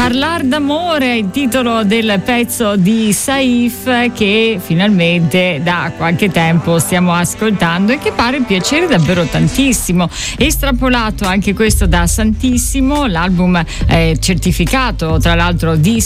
Parlar d'amore è il titolo del pezzo di Saif che finalmente da qualche tempo stiamo ascoltando e che pare piacere davvero tantissimo. Estrapolato anche questo da Santissimo, l'album certificato tra l'altro disco